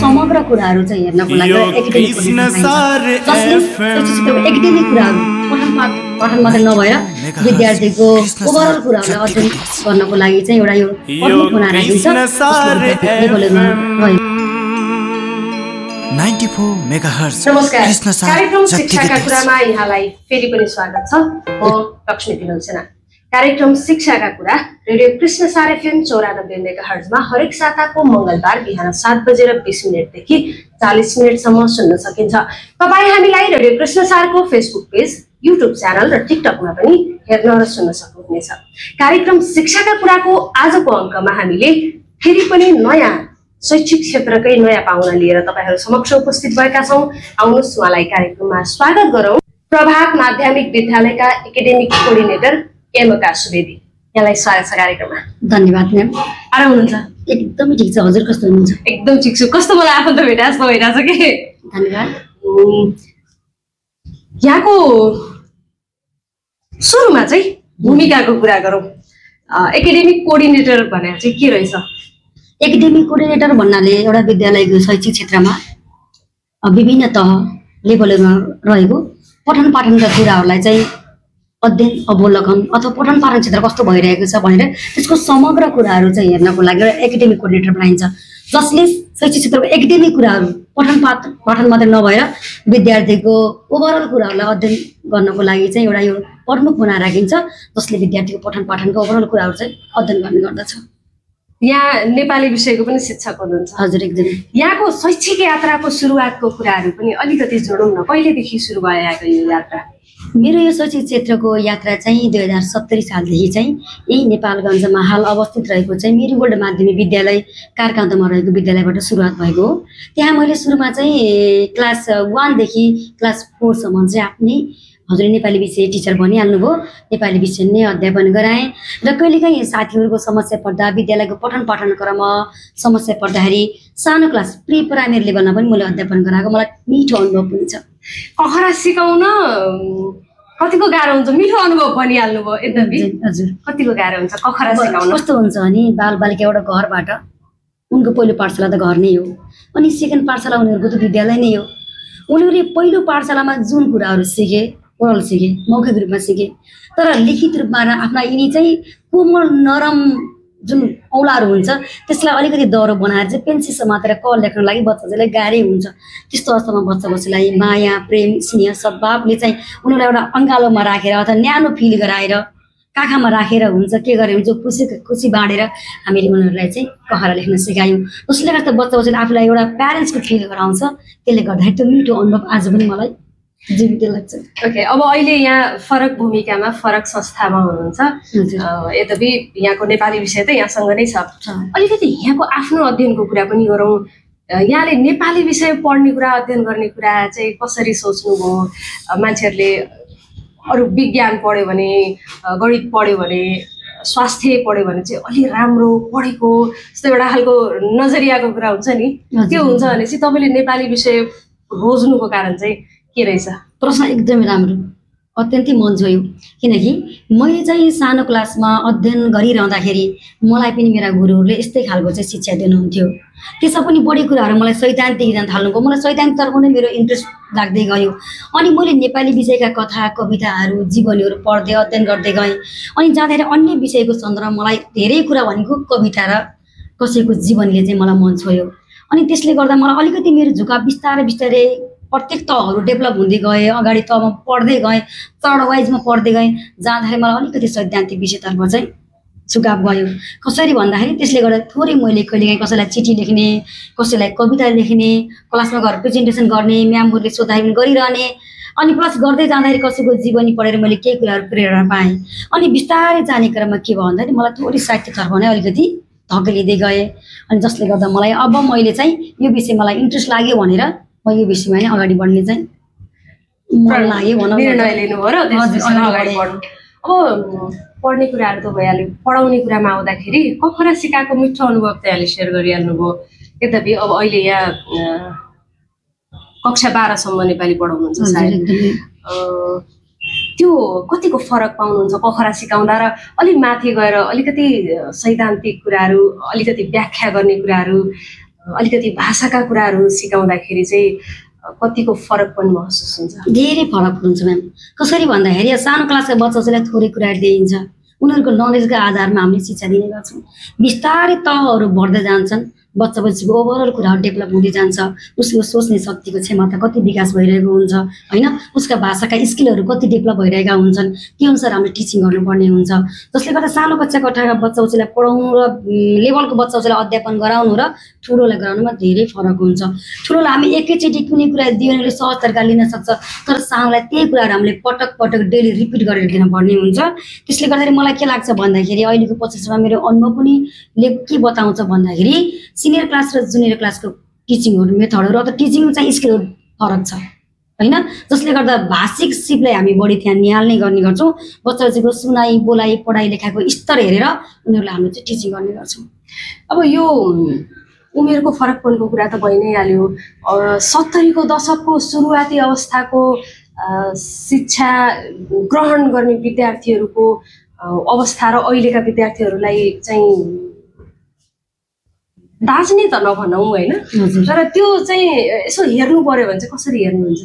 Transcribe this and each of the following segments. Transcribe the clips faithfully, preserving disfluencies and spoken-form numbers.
समग्र कुराहरू चाहिँ हेर्नको लागि एकाडेमिक एकाडेमिक कुराहरू पठन पठन मात्रै नभएर विद्यार्थीको ओभरअल कुराहरूलाई अध्ययन गर्नको लागि चाहिँ एउटा यो पठन बनाएर राखिन्छ। नमस्कार, कार्यक्रम शिक्षाका कुरामा यहाँलाई फेरि पनि स्वागत छ। म लक्ष्मी विनोद सेना। कार्यक्रम शिक्षाका कुरा रेडियो कृष्णसार एफएम चौरानब्बे मेगाहर्जमा हरेक साताको मङ्गलबार बिहान सात बजेर बिस मिनटदेखि चालिस मिनटसम्म सुन्न सकिन्छ। तपाईँ हामीलाई radio कृष्णसारको Facebook page, YouTube channel र टिकटकमा पनि हेर्न र सुन्न सक्नुहुनेछ। कार्यक्रम शिक्षाका कुराको आजको अङ्कमा हामीले फेरि पनि नयाँ शैक्षिक क्षेत्रकै नयाँ पाहुना लिएर तपाईँहरू समक्ष उपस्थित भएका छौँ। आउनुहोस् उहाँलाई कार्यक्रममा स्वागत गरौँ। प्रभात माध्यमिक विद्यालयका एकाडेमिक कोअर्डिनेटर एमका सुवेदी, यहाँलाई स्वागत छ कार्यक्रममा। धन्यवाद म्याम। आराम हुनुहुन्छ? एकदमै ठिक छ। हजुर कस्तो हुनुहुन्छ? एकदम ठिक छु। कस्तो मलाई आफन्त भेटा जस्तो भइरहेछ कि। धन्यवाद। यहाँको सुरुमा चाहिँ भूमिकाको कुरा गरौँ। एकाडेमिक कोअर्डिनेटर भनेर चाहिँ के रहेछ? एकाडेमिक कोअर्डिनेटर भन्नाले एउटा विद्यालयको शैक्षिक क्षेत्रमा विभिन्न तह लेभलहरूमा रहेको पठन पाठनका कुराहरूलाई चाहिँ अध्ययन अवलोकन अथवा पठन पाठन क्षेत्र कस्तो भइरहेको छ भनेर त्यसको समग्र कुराहरू चाहिँ हेर्नको लागि एउटा एकाडेमिक कोअर्डिनेटर बनाइन्छ, जसले शैक्षिक क्षेत्रको एकाडेमिक कुराहरू पठन पाठ पठन मात्रै नभएर विद्यार्थीको ओभरअल कुराहरूलाई अध्ययन गर्नको लागि चाहिँ एउटा यो प्रमुख बनाएर राखिन्छ, जसले विद्यार्थीको पठन पाठनको ओभरअल कुराहरू चाहिँ अध्ययन गर्ने गर्दछ। यहाँ नेपाली विषयको पनि शिक्षक हुनुहुन्छ। हजुर, एकदमै। यहाँको शैक्षिक यात्राको सुरुवातको कुराहरू पनि अलिकति जोडौँ न। कहिलेदेखि सुरु भयो यहाँको यो यात्रा? मेरो यो शैक्षिक क्षेत्रको यात्रा चाहिँ दुई हजार सत्तरी सालदेखि चाहिँ यही नेपालगञ्जमा हाल अवस्थित रहेको चाहिँ मेरीगोल्ड माध्यमिक विद्यालय कारकान्दोमा रहेको विद्यालयबाट सुरुवात भएको हो। त्यहाँ मैले सुरुमा चाहिँ क्लास वानदेखि क्लास फोरसम्म चाहिँ आफ्नै हजुर नेपाली विषय टिचर भनिहाल्नुभयो, नेपाली विषय नै अध्यापन गराएँ र कहिलेकाहीँ साथीहरूको समस्या पर्दा विद्यालयको पठन पाठन क्रममा समस्या पर्दाखेरि सानो क्लास प्री प्राइमेरी लेभलमा पनि मैले अध्यापन गराएको मलाई मिठो अनुभव पनि छ। कखरा सिकाउन कतिको गाह्रो हुन्छ? मिठो अनुभव भनिहाल्नुभयो, यद्यपि हजुर कतिको गाह्रो हुन्छ कखरा सिकाउन? कस्तो हुन्छ भने बालबालिका एउटा घरबाट उनको पहिलो पाठशाला त घर नै हो, अनि सेकेन्ड पाठशाला उनीहरूको त विद्यालय नै हो। उनीहरूले पहिलो पाठशालामा जुन कुराहरू सिके ओरल सिके, मौखिक रूपमा सिके, तर लिखित रूपमा र आफ्ना यिनी चाहिँ कोमल नरम जुन औलाहरू हुन्छ त्यसलाई अलिकति दह्रो बनाएर चाहिँ पेन्सिल समातेर क लेख्न लागि बच्चा चाहिँ गाह्रै हुन्छ। त्यस्तो अवस्थामा बच्चा बच्चालाई माया प्रेम स्नेह सद्भावले चाहिँ उनीहरूलाई एउटा अङ्गालोमा राखेर अथवा न्यानो फिल गराएर काखामा राखेर हुन्छ के गरे हुन्छ खुसी खुसी बाँडेर हामीले उनीहरूलाई चाहिँ कखरा लेख्न सिकायौँ। जसले गर्दा बच्चा बच्चाले आफूलाई एउटा प्यारेन्ट्सको फिल गराउँछ। त्यसले गर्दाखेरि त्यो मिठो अनुभव आज पनि मलाई जीवित लाग्छ। ओके, अब अहिले यहाँ फरक भूमिकामा फरक संस्थामा हुनुहुन्छ, यद्यपि यहाँको नेपाली विषय त यहाँसँग नै छ। अलिकति यहाँको आफ्नो अध्ययनको कुरा पनि गरौँ। यहाँले नेपाली विषय पढ्ने कुरा अध्ययन गर्ने कुरा चाहिँ कसरी सोच्नुभयो? मान्छेहरूले अरू विज्ञान पढ्यो भने, गणित पढ्यो भने, स्वास्थ्य पढ्यो भने चाहिँ अलि राम्रो पढेको जस्तो एउटा खालको नजरियाको कुरा हुन्छ नि, त्यो हुन्छ भने चाहिँ तपाईँले नेपाली विषय रोज्नुको कारण चाहिँ के रहेछ? प्रश्न एकदमै राम्रो, अत्यन्तै मन छोयो। किनकि मैले चाहिँ सानो क्लासमा अध्ययन गरिरहँदाखेरि मलाई पनि मेरा गुरुहरूले यस्तै खालको चाहिँ शिक्षा दिनुहुन्थ्यो। त्यसमा पनि बढी कुराहरू मलाई सैद्धान्तिक जान थाल्नुभयो। मलाई सैद्धान्तिकतर्फ नै मेरो इन्ट्रेस्ट लाग्दै गयो। अनि मैले नेपाली विषयका कथा कविताहरू जीवनीहरू पढ्दै अध्ययन गर्दै गएँ। अनि जाँदाखेरि अन्य विषयको सन्दर्भमा मलाई धेरै कुरा भनेको कविता र कसैको जीवनीले चाहिँ मलाई मन छोयो। अनि त्यसले गर्दा मलाई अलिकति मेरो झुकाव बिस्तारै बिस्तारै प्रत्येक तहहरू डेभलप हुँदै गए, अगाडि तहमा पढ्दै गएँ, थर्ड वाइजमा पढ्दै गएँ। जाँदाखेरि मलाई अलिकति सैद्धान्तिक विषयतर्फ चाहिँ झुकाव गयो। कसरी भन्दाखेरि त्यसले गर्दा थोरै मैले कहिलेकाहीँ कसैलाई चिठी लेख्ने, कसैलाई कविता लेख्ने, क्लासमा गएर प्रेजेन्टेसन गर्ने, म्यामहरूले सोद्धाखेरि गरिरहने, अनि प्लस गर्दै जाँदाखेरि कसैको जीवनी पढेर मैले केही कुराहरू प्रेरणा पाएँ। अनि बिस्तारै जाने क्रममा के भयो भन्दाखेरि मलाई थोरै साहित्यतर्फ नै अलिकति धकेलिँदै गएँ। अनि जसले गर्दा मलाई अब मैले चाहिँ यो विषय मलाई इन्ट्रेस्ट लाग्यो भनेर म यो विषयमा नै अगाडि बढ्ने चाहिँ मन लाग्यो भनौँ, निर्णय लिनुभयो र त्यसमा अगाडि बढ्नु। अब पढ्ने कुराहरू त भइहाल्यो, पढाउने कुरामा आउँदाखेरि कखरा सिकाएको मिठो अनुभव त यहाँले सेयर गरिहाल्नुभयो। यद्यपि अब अहिले यहाँ कक्षा बाह्रसम्म नेपाली पढाउनुहुन्छ सायद, त्यो कतिको फरक पाउनुहुन्छ कखरा सिकाउँदा र अलिक माथि गएर अलिकति सैद्धान्तिक कुराहरू, अलिकति व्याख्या गर्ने कुराहरू अलिकति भाषाका कुराहरू सिकाउँदाखेरि चाहिँ कतिको फरक पनि महसुस हुन्छ? धेरै फरक हुन्छ म्याम। कसरी भन्दाखेरि सानो क्लासका बच्चाहरूलाई थोरै कुराहरू दिइन्छ, उनीहरूको नलेजका आधारमा हामीले शिक्षा दिने गर्छौँ। बिस्तारै तहहरू बढ्दै जान्छन्, बच्चा बच्चीको ओभरअल कुराहरू डेभलप हुँदै जान्छ, उसको सोच्ने शक्तिको क्षमता कति विकास भइरहेको हुन्छ होइन, उसका भाषाका स्किलहरू कति डेभलप भइरहेका हुन्छन्, त्यो अनुसार हामीले टिचिङ गर्नुपर्ने हुन्छ। जसले गर्दा सानो कक्षा कक्षाका बच्चा उचालाई पढाउनु र लेभलको बच्चा उचालाई अध्यापन गराउनु र ठुलोलाई गराउनुमा धेरै फरक हुन्छ। ठुलोलाई हामी एकैचोटि कुनै कुरा दियो भने सहज तरिका लिन सक्छ, तर सानोलाई त्यही कुराहरू हामीले पटक पटक डेली रिपिट गरेर दिनुपर्ने हुन्छ। त्यसले गर्दाखेरि मलाई के लाग्छ भन्दाखेरि अहिलेको प्रोसेसमा मेरो अनुभव पनि ले के बताउँछ भन्दाखेरि सिनियर क्लास र जुनियर क्लासको टिचिङहरू मेथडहरू अथवा टिचिङ चाहिँ स्किलहरू फरक छ होइन, जसले गर्दा भाषिक सिपलाई हामी बढी ध्यान निहाल्ने गर्ने गर्छौँ। बच्चा बच्चीको सुनाइ बोलाइ पढाइ लेखाइको स्तर हेरेर उनीहरूलाई हामीले चाहिँ टिचिङ गर्ने गर्छौँ। अब यो उमेरको फरकपनको कुरा त भइ नै हाल्यो। सत्तरीको दशकको सुरुवाती अवस्थाको शिक्षा ग्रहण गर्ने विद्यार्थीहरूको अवस्था र अहिलेका विद्यार्थीहरूलाई चाहिँ दाज्ने त नभनौँ होइन, तर त्यो चाहिँ यसो हेर्नु पर्यो भने चाहिँ कसरी हेर्नुहुन्छ?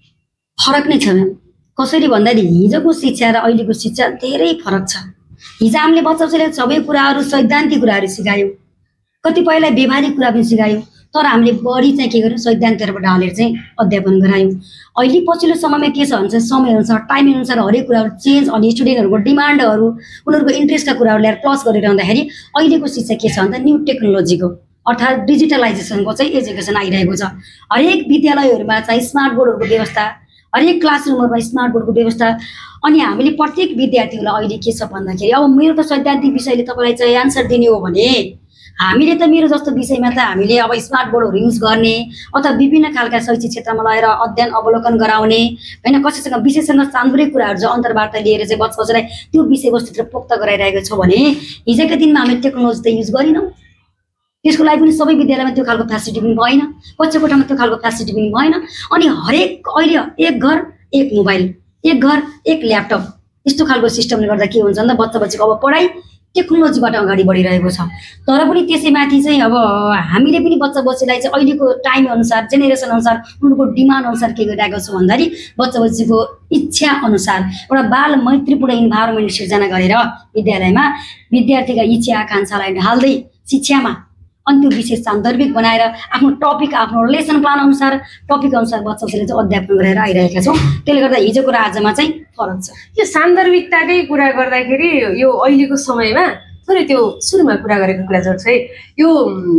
फरक नै छ म्याम। कसरी भन्दाखेरि हिजोको शिक्षा र अहिलेको शिक्षा धेरै फरक छ। हिजो हामीले बच्चाले सबै कुराहरू सैद्धान्तिक कुराहरू सिकायौँ, कतिपयलाई व्यवहारिक कुरा पनि सिकायौँ, तर हामीले बढी चाहिँ के गर्यौँ सैद्धान्तिकबाट हालेर चाहिँ अध्यापन गरायौँ। अहिले पछिल्लो समयमा के छ भन्छ समयअनुसार टाइमअनुसार हरेक कुराहरू चेन्ज अनि स्टुडेन्टहरूको डिमान्डहरू उनीहरूको इन्ट्रेस्टका कुराहरू ल्याएर प्लस गरिरहँदाखेरि अहिलेको शिक्षा के छ भन्दा न्यू टेक्नोलोजीको अर्थात् डिजिटलाइजेसनको चाहिँ एजुकेसन आइरहेको छ। हरेक विद्यालयहरूमा चाहिँ स्मार्ट बोर्डहरूको व्यवस्था, हरेक क्लासरुमहरूमा स्मार्ट बोर्डको व्यवस्था। अनि हामीले प्रत्येक विद्यार्थीहरूलाई अहिले के छ भन्दाखेरि अब मेरो त सैद्धान्तिक विषयले तपाईँलाई चाहिँ एन्सर दिने हो भने हामीले त मेरो जस्तो विषयमा त हामीले अब स्मार्ट बोर्डहरू युज गर्ने अथवा विभिन्न खालका शैक्षिक क्षेत्रमा लगेर अध्ययन अवलोकन गराउने होइन, कसैसँग विषयसँग सान्दर्भिक कुराहरू जो अन्तर्वार्ता लिएर चाहिँ बच्चा बच्चालाई त्यो विषयवस्तुतिर पोख्त गराइरहेको छ भने हिजोका दिनमा हामीले टेक्नोलोजी त युज गरेनौँ। त्यसको लागि पनि सबै विद्यालयमा त्यो खालको फेसिलिटी पनि भएन, कक्षा कोठामा त्यो खालको फेसिलिटी पनि भएन। अनि हरेक अहिले एक घर एक मोबाइल, एक घर एक ल्यापटप, यस्तो खालको सिस्टमले गर्दा के हुन्छ भन्दा बच्चा बच्चीको अब पढाइ टेक्नोलोजीबाट अगाडि बढिरहेको छ। तर पनि त्यसैमाथि चाहिँ अब हामीले पनि बच्चा बच्चीलाई चाहिँ अहिलेको टाइम अनुसार जेनेरेसन अनुसार उनीहरूको डिमान्ड अनुसार के गरिरहेको छ भन्दाखेरि बच्चा बच्चीको इच्छा अनुसार एउटा बाल मैत्रीपूर्ण इन्भाइरोमेन्ट सिर्जना गरेर विद्यालयमा विद्यार्थीका इच्छा आकाङ्क्षालाई ढाल्दै शिक्षामा अनि त्यो विषय सान्दर्भिक बनाएर आफ्नो टपिक आफ्नो लेसन प्लान अनुसार टपिक अनुसार बच्चाहरूले चाहिँ अध्यापन गरेर आइरहेका छौँ। त्यसले गर्दा हिजोको र आजमा चाहिँ फरक छ। यो सान्दर्भिकताकै कुरा गर्दाखेरि यो अहिलेको समयमा थोरै त्यो सुरुमा कुरा गरेको कुरा जोड्छ है, यो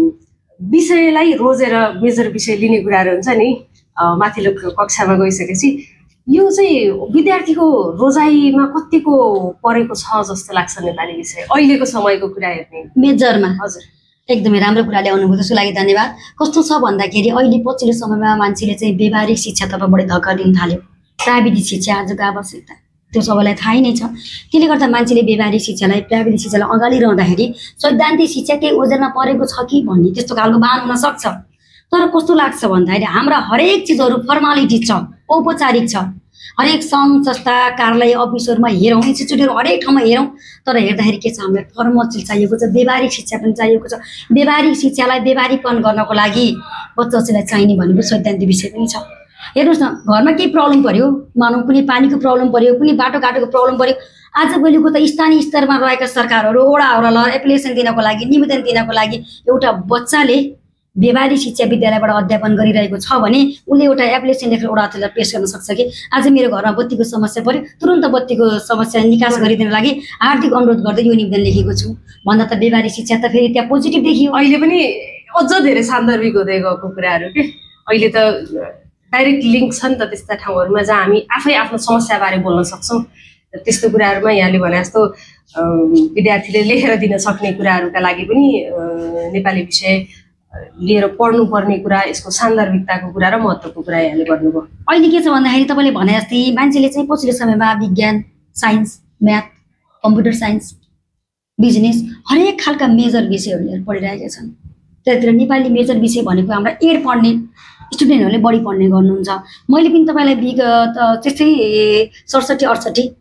विषयलाई रोजेर मेजर विषय लिने कुराहरू हुन्छ नि माथिल्लो कक्षामा गइसकेपछि, यो चाहिँ विद्यार्थीको रोजाइमा कतिको परेको छ जस्तो लाग्छ नेपाली विषय अहिलेको समयको कुरा हेर्ने मेजरमा? हजुर एकदमै राम्रो कुरा ल्याउनु भयो, त्यसको लागि धन्यवाद। कस्तो छ भन्दाखेरि अहिले पछिल्लो समयमा मान्छेले चाहिँ व्यावहारिक शिक्षातर्फ बढी धक्का दिन थाल्यो। प्राविधिक शिक्षा आजको आवश्यकता त्यो सबैलाई थाहै नै छ। त्यसले गर्दा मान्छेले व्यावहारिक शिक्षालाई प्राविधिक शिक्षालाई अगाडि रहँदाखेरि सैद्धान्तिक शिक्षा केही ओझरमा परेको छ कि भन्ने त्यस्तो खालको भान हुन सक्छ। तर कस्तो लाग्छ भन्दाखेरि हाम्रा हरेक चिजहरू फर्मालिटी छ, औपचारिक छ। हरेक सङ्घ संस्था कार्यालय अफिसहरूमा हेरौँ, इन्स्टिट्युटहरू हरेक ठाउँमा हेरौँ, तर हेर्दाखेरि के छ हामीलाई फर्मल चिज चाहिएको छ, व्यावहारिक शिक्षा पनि चाहिएको छ। व्यावहारिक शिक्षालाई व्यावहारिकपन गर्नको लागि बच्चा बच्चीलाई चाहिने भनेको सैद्धान्तिक विषय पनि छ। हेर्नुहोस् न, घरमा केही प्रब्लम पर्यो, मानौँ कुनै पानीको प्रब्लम पर्यो, कुनै बाटोघाटोको प्रब्लम पर्यो, आजभोलिको त स्थानीय स्तरमा रहेका सरकारहरू वडाहरूलाई एप्लिकेसन दिनको लागि निवेदन दिनको लागि एउटा बच्चाले व्यावहारिक शिक्षा विद्यालयबाट अध्यापन गरिरहेको छ भने उसले एउटा एप्लिकेसन लेखेर वडा अदालतलाई पेश गर्न सक्छ कि आज मेरो घरमा बत्तीको समस्या पर्यो, तुरन्त बत्तीको समस्या निकास गरिदिनको लागि हार्दिक अनुरोध गर्दै यो निवेदन लेखेको छु भन्दा त व्यावहारिक शिक्षा त फेरि त्यहाँ पोजिटिभ देखियो। अहिले पनि अझ धेरै सान्दर्भिक हुँदै गएको कुराहरू के अहिले त डाइरेक्ट लिङ्क छ नि त त्यस्ता ठाउँहरूमा जहाँ हामी आफै आफ्नो समस्याबारे बोल्न सक्छौँ। त्यस्तो कुराहरूमा यहाँले भने जस्तो विद्यार्थीले लेखेर दिन सक्ने कुराहरूका लागि पनि नेपाली विषय लिएर पढ्नुपर्ने कुरा, यसको सान्दर्भिकताको कुरा र महत्त्वको कुरा यहाँले गर्नुभयो। अहिले के छ भन्दाखेरि तपाईँले भने जस्तै मान्छेले चाहिँ पछिल्लो समयमा विज्ञान, science, math, computer science, business हरेक खालका मेजर विषयहरू लिएर पढिरहेका छन्। त्यतातिर नेपाली मेजर विषय भनेको हाम्रा एड पढ्ने स्टुडेन्टहरूले बढी पढ्ने गर्नुहुन्छ। मैले पनि तपाईँलाई विगत त्यस्तै सडसठी अडसठी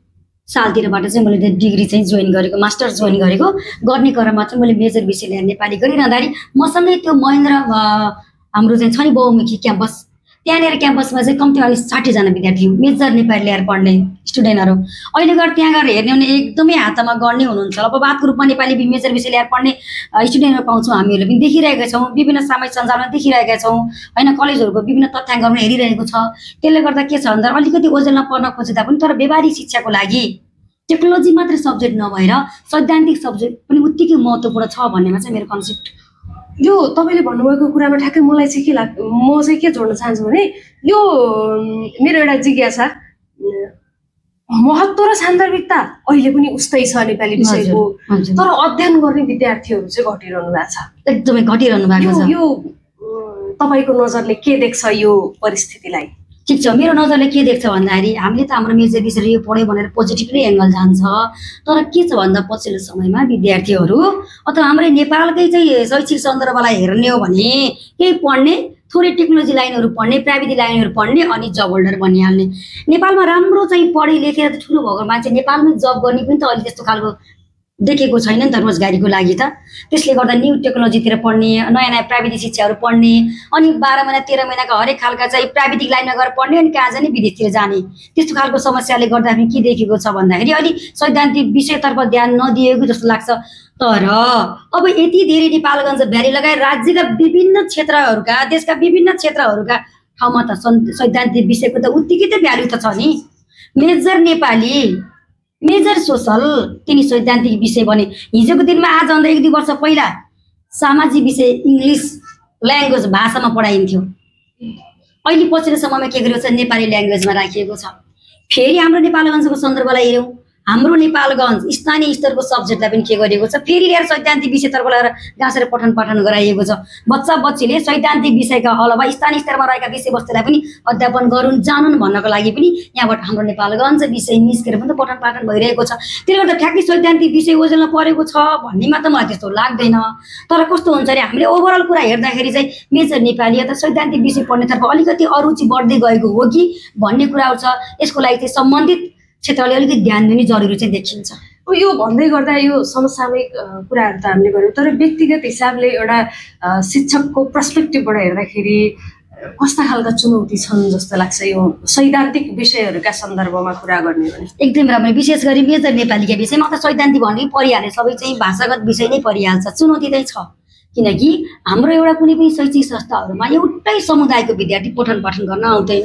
सालतिरबाट चाहिँ मैले त्यो डिग्री चाहिँ जोइन गरेको, मास्टर्स जोइन गरेको। गर्ने क्रममा चाहिँ मैले मेजर विषय लिएर नेपाली गरिरहँदाखेरि मसँगै त्यो महेन्द्र हाम्रो चाहिँ छ नि बहुमुखी क्याम्पस, त्यहाँनिर क्याम्पसमा चाहिँ कम्ती अलिक साठीजना विद्यार्थी मेजर नेपाली लिएर पढ्ने स्टुडेन्टहरू। अहिले गएर त्यहाँ गएर हेर्ने भने एकदमै हातमा गर्ने हुनुहुन्छ। अपवादको रूपमा नेपाली मेजर विषय लिएर पढ्ने स्टुडेन्टहरू पाउँछौँ, हामीहरूले पनि देखिरहेका छौँ, विभिन्न सामाजिक सञ्जालमा देखिरहेका छौँ होइन, कलेजहरूको विभिन्न तथ्याङ्कमा हेरिरहेको छ। त्यसले गर्दा के छ भन्दा अलिकति ओजेलमा पढ्न खोज्दा पनि तर व्यवहारिक शिक्षाको लागि टेक्नोलोजी मात्रै सब्जेक्ट नभएर सैद्धान्तिक सब्जेक्ट पनि उत्तिकै महत्त्वपूर्ण छ भन्नेमा चाहिँ मेरो कन्सेप्ट। यो तपाईँले भन्नुभएको कुरामा ठ्याक्कै मलाई चाहिँ के लाग्छ, म चाहिँ के जोड्न चाहन्छु भने यो मेरो एउटा जिज्ञासा, महत्त्व र सान्दर्भिकता अहिले पनि उस्तै छ नेपाली विषयको, तर अध्ययन गर्ने विद्यार्थीहरू चाहिँ घटिरहनु भएको छ, एकदमै घटिरहनु भएको छ। यो तपाईँको नजरले के देख्छ यो परिस्थितिलाई? ठिक छ, मेरो नजरले के देख्छ भन्दाखेरि हामीले त हाम्रो मेजर विषय यो पढ्यो भनेर पोजिटिभली एङ्गल जान्छ, तर के छ भन्दा पछिल्लो समयमा विद्यार्थीहरू अथवा हाम्रै नेपालकै चाहिँ शैक्षिक सन्दर्भलाई हेर्ने हो भने केही पढ्ने, थोरै टेक्नोलोजी लाइनहरू पढ्ने, प्राविधिक लाइनहरू पढ्ने अनि जब होल्डर बनिहाल्ने। नेपालमा राम्रो चाहिँ पढे लेखेर त ठुलो भएको मान्छे नेपालमै जब गर्ने पनि त अहिले त्यस्तो खालको देखेको छैन नि त रोजगारीको लागि त। त्यसले गर्दा न्यू टेक्नोलोजीतिर पढ्ने, नयाँ नयाँ प्राविधिक शिक्षाहरू पढ्ने, अनि बाह्र महिना तेह्र महिनाका हरेक खालका चाहिँ प्राविधिक लाइनमा गएर पढ्ने, अनि कहाँ जाने विदेशतिर जाने, त्यस्तो खालको समस्याले गर्दाखेरि के देखेको छ भन्दाखेरि अलि सैद्धान्तिक विषयतर्फ ध्यान नदिएको जस्तो लाग्छ। तर अब यति धेरै नेपालगञ्ज भ्याली लगायत राज्यका विभिन्न क्षेत्रहरूका, देशका विभिन्न क्षेत्रहरूका ठाउँमा त सैद्धान्तिक विषयको त उत्तिकै त भ्यालु त छ नि। मेजर नेपाली, मेजर सोसल, तिनी सैद्धान्तिक विषय भने हिजोको दिनमा आजभन्दा एक दुई वर्ष पहिला सामाजिक विषय इङ्ग्लिस ल्याङ्ग्वेज भाषामा पढाइन्थ्यो, अहिले पछिल्लो समयमा के गरेको छ नेपाली ल्याङ्ग्वेजमा राखिएको छ। फेरि हाम्रो नेपालगञ्जको सन्दर्भलाई हेऱ्यौँ, हाम्रो नेपालगञ्ज स्थानीय स्तरको सब्जेक्टलाई पनि के गरिएको छ, फेरि ल्याएर सैद्धान्तिक विषयतर्फ लगाएर गाँसेर पठन पाठन गराइएको छ। बच्चा बच्चीले सैद्धान्तिक विषयका अलावा स्थानीय स्तरमा रहेका विषयवस्तुलाई पनि अध्यापन गरून्, जानुन् भन्नको लागि पनि यहाँबाट हाम्रो नेपालगञ्ज विषय निस्केर पनि त पठन पाठन भइरहेको छ। त्यसले गर्दा ठ्याक्कै सैद्धान्तिक विषय ओजेलमा परेको छ भन्नेमा त मलाई त्यस्तो लाग्दैन। तर कस्तो हुन्छ अरे हामीले ओभरअल कुरा हेर्दाखेरि चाहिँ मेजर नेपाली अथवा सैद्धान्तिक विषय पढ्नेतर्फ अलिकति अरुचि बढ्दै गएको हो कि भन्ने कुरा छ। यसको लागि चाहिँ सम्बन्धित क्षेत्रले अलिकति ध्यान दिने जरुरी चाहिँ देखिन्छ। यो भन्दै गर्दा यो समसामयिक कुराहरू त हामीले गऱ्यौँ, तर व्यक्तिगत हिसाबले एउटा शिक्षकको पर्सपेक्टिभबाट हेर्दाखेरि कस्ता खालका चुनौती छन् जस्तो लाग्छ यो सैद्धान्तिक विषयहरूका सन्दर्भमा कुरा गर्ने भने? एकदम राम्रो, विशेष गरी मेजर नेपालीका विषयमा त सैद्धान्तिक भन्ने परिहाल्ने, सबै चाहिँ भाषागत विषय नै परिहाल्छ। चुनौती चाहिँ छ, किनकि हाम्रो एउटा कुनै पनि शैक्षिक संस्थाहरूमा एउटै समुदायको विद्यार्थी पठन पाठन गर्न आउँदैन,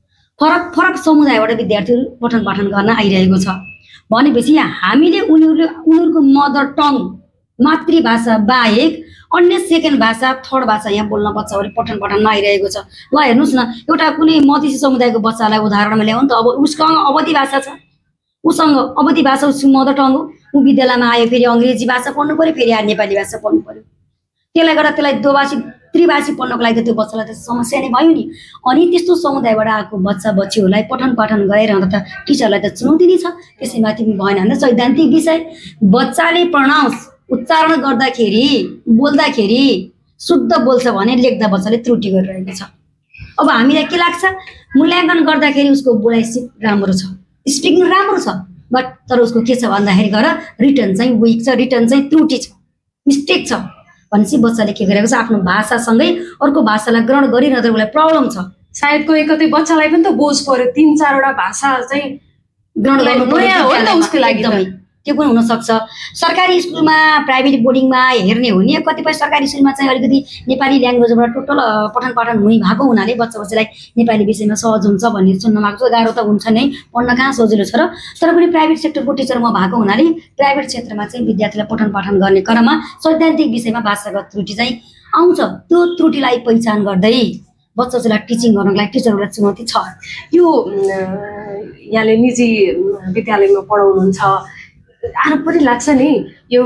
फरक फरक समुदायबाट विद्यार्थीहरू पठन पाठन गर्न आइरहेको छ भनेपछि हामीले उनीहरूले उनीहरूको मदर टङ मातृभाषा बाहेक अन्य सेकेन्ड भाषा, थर्ड भाषा यहाँ बोल्न बच्चाहरू पठन पाठनमा आइरहेको छ। ल हेर्नुहोस् न, एउटा कुनै मधेसी समुदायको बच्चालाई उदाहरणमा ल्याउँ त, अब उसको अवधि भाषा छ, उसँग अवधि भाषा उसको मदर टङ हो, ऊ विद्यालयमा आयो फेरि अङ्ग्रेजी भाषा पढ्नु पऱ्यो, फेरि आएर नेपाली भाषा पढ्नु पऱ्यो। त्यसले गर्दा त्यसलाई दोभाषी त्रिभाषी पढ्नको लागि त त्यो बच्चालाई त समस्या नै भयो नि। अनि त्यस्तो समुदायबाट आएको बच्चा बच्चीहरूलाई पठन पाठन गराइरहँदा त टिचरलाई त चुनौती नै छ। त्यसैमाथि भएन भने सैद्धान्तिक विषय बच्चाले प्रनाउन्स उच्चारण गर्दाखेरि बोल्दाखेरि शुद्ध बोल्छ भने लेख्दा बच्चाले त्रुटि गरिरहेको छ। अब हामीलाई के लाग्छ, मूल्याङ्कन गर्दाखेरि उसको बोलाइ सिप राम्रो छ, स्पिकिङ राम्रो छ, बट तर उसको के छ भन्दाखेरि गएर रिटर्न चाहिँ विक छ, रिटर्न चाहिँ त्रुटि छ, मिस्टेक छ भनेपछि बच्चाले के गरेको छ, आफ्नो भाषासँगै अर्को भाषालाई ग्रहण गरिरहँदा उसलाई प्रब्लम छ। सायद कोही कतै बच्चालाई पनि त बोझ पर्यो, तिन चारवटा भाषा चाहिँ ग्रहण गर्नु नयाँ हो नि त उसको लागि, एकदमै त्यो पनि हुनसक्छ। सरकारी स्कुलमा प्राइभेट बोर्डिङमा हेर्ने हो भने कतिपय सरकारी स्कुलमा चाहिँ अलिकति नेपाली ल्याङ्ग्वेजबाट टोटल पठन पाठन हुने भएको हुनाले बच्चा बच्चीलाई नेपाली विषयमा सहज हुन्छ भन्ने सुन्न माग्छु। गाह्रो त हुन्छ नै, पढ्न कहाँ सजिलो छ र, तर पनि प्राइभेट सेक्टरको टिचर म भएको हुनाले प्राइभेट क्षेत्रमा चाहिँ विद्यार्थीलाई पठन पाठन गर्ने क्रममा सैद्धान्तिक विषयमा भाषागत त्रुटि चाहिँ आउँछ। त्यो त्रुटिलाई पहिचान गर्दै बच्चा बच्चीलाई टिचिङ गर्नको लागि टिचरहरूलाई चुनौती छ। यो यहाँले निजी विद्यालयमा पढाउनुहुन्छ, आरोप पनि लाग्छ नि यो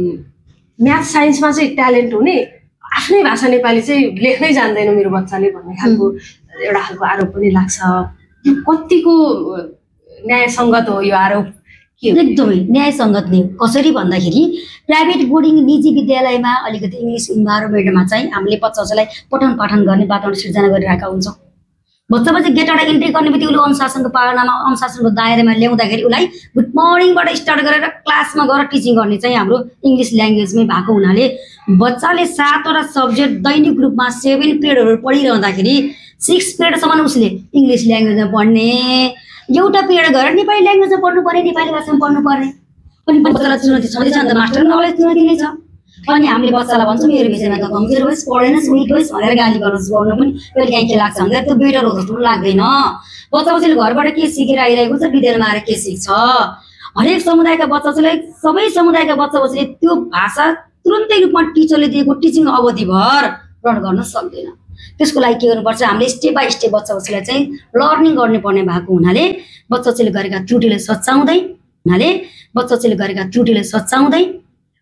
म्याथ साइन्समा चाहिँ ट्यालेन्ट हुने, आफ्नै भाषा नेपाली चाहिँ लेख्नै जान्दैन मेरो बच्चाले भन्ने खालको एउटा खालको आरोप पनि लाग्छ। यो कतिको न्यायसङ्गत हो यो आरोप? एकदमै न्यायसङ्गत नै। कसरी भन्दाखेरि प्राइभेट बोर्डिङ निजी विद्यालयमा अलिकति इङ्ग्लिस इन्भाइरोमेन्टमा चाहिँ हामीले बच्चा बच्चालाई पठन पाठन गर्ने वातावरण सिर्जना गरिरहेका हुन्छौँ। बच्चामा चाहिँ गेटबाट इन्ट्री गर्ने बित्तिकै उसले अनुशासनको पालनामा अनुशासनको दायरामा ल्याउँदाखेरि उसलाई गुड मर्निङबाट स्टार्ट गरेर क्लासमा गएर टिचिङ गर्ने चाहिँ हाम्रो इङ्ग्लिस ल्याङ्ग्वेजमै भएको हुनाले बच्चाले सातवटा सब्जेक्ट दैनिक रूपमा सेभेन पिरियडहरू पढिरहँदाखेरि सिक्स पिरियडसम्म उसले इङ्ग्लिस ल्याङ्ग्वेजमा पढ्ने, एउटा पिरियड गएर नेपाली ल्याङ्ग्वेजमा पढ्नु पर्ने, नेपाली भाषामा पढ्नु पर्ने। अनि बच्चालाई चुनौती छँदैछ नि त, मास्टर नलाई चुनौती नै छ। अनि हामीले बच्चालाई भन्छौँ मेरो विषयमा त कमजोर होस्, पढेनस्, विक होस् भनेर गाली गर्नुहोस्, गर्नु पनि कहिले काहीँ के लाग्छ भन्दा त्यो बेटर हो जस्तो लाग्दैन। बच्चा बच्चाले घरबाट के सिकेर आइरहेको छ, विद्यालयमा आएर के सिक्छ। हरेक समुदायका बच्चा बच्चालाई सबै समुदायका बच्चा बच्चाले त्यो भाषा तुरुन्तै रूपमा टिचरले दिएको टिचिङ अवधिभर ग्रहण गर्न सक्दैन। त्यसको लागि के गर्नुपर्छ, हामीले स्टेप बाई स्टेप बच्चा बच्चालाई चाहिँ लर्निङ गर्नुपर्ने भएको हुनाले बच्चा बच्चाले गरेका त्रुटिलाई सच्याउँदै हुनाले बच्चा बच्चाले गरेका त्रुटिलाई सच्याउँदै